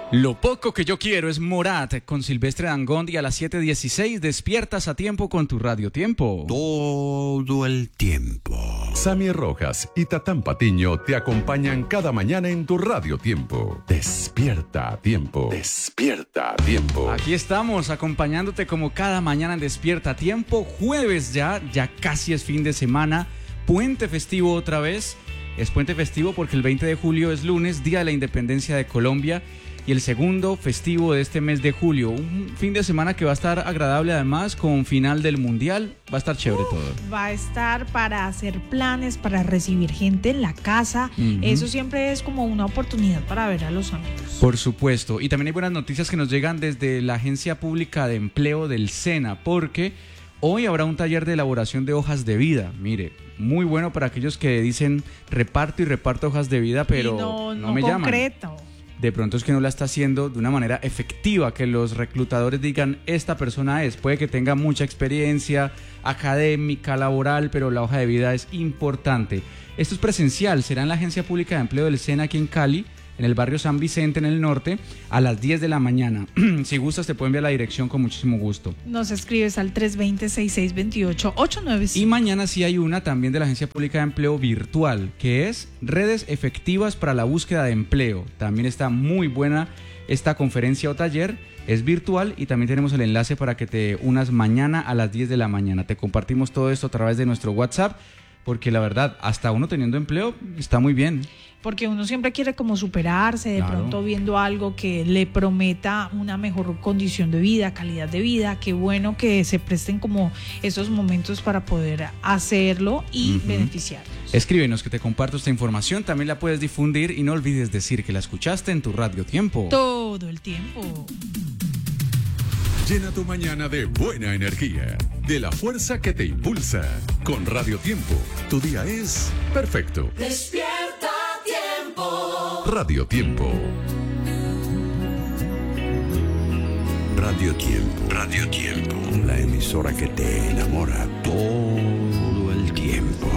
Lo poco que yo quiero es Morat con Silvestre Dangond y a las 7:16 despiertas a tiempo con tu Radio Tiempo. Todo el tiempo. Sammy Rojas y Tatán Patiño te acompañan cada mañana en tu Radio Tiempo. Despierta a tiempo. Despierta a tiempo. Aquí estamos acompañándote como cada mañana en Despierta a Tiempo. Jueves ya casi es fin de semana. Puente festivo otra vez. Es puente festivo porque el 20 de julio es lunes, Día de la Independencia de Colombia. Y el segundo festivo de este mes de julio, un fin de semana que va a estar agradable además con final del Mundial, va a estar chévere todo. Va a estar para hacer planes, para recibir gente en la casa, Eso siempre es como una oportunidad para ver a los amigos. Por supuesto, y también hay buenas noticias que nos llegan desde la Agencia Pública de Empleo del SENA, porque hoy habrá un taller de elaboración de hojas de vida, mire, muy bueno para aquellos que dicen reparto hojas de vida, pero no me concreto. Llaman. De pronto es que no la está haciendo de una manera efectiva, que los reclutadores digan, esta persona es, puede que tenga mucha experiencia académica, laboral, pero la hoja de vida es importante. Esto es presencial, será en la Agencia Pública de Empleo del SENA aquí en Cali, en el barrio San Vicente, en el norte, a las 10 de la mañana. Si gustas, te puedo enviar la dirección con muchísimo gusto. Nos escribes al 320-6628-895. Y mañana sí hay una también de la Agencia Pública de Empleo virtual, que es Redes Efectivas para la Búsqueda de Empleo. También está muy buena esta conferencia o taller, es virtual y también tenemos el enlace para que te unas mañana a las 10 de la mañana. Te compartimos todo esto a través de nuestro WhatsApp, porque la verdad, hasta uno teniendo empleo está muy bien. Porque uno siempre quiere como superarse, de pronto viendo algo que le prometa una mejor condición de vida, calidad de vida. Qué bueno que se presten como esos momentos para poder hacerlo y beneficiarnos. Escríbenos que te comparto esta información, también la puedes difundir y no olvides decir que la escuchaste en tu Radio Tiempo. Todo el tiempo. Llena tu mañana de buena energía, de la fuerza que te impulsa. Con Radio Tiempo, tu día es perfecto. Despierta tiempo. Radio Tiempo. Radio Tiempo. Radio Tiempo. La emisora que te enamora todo el tiempo.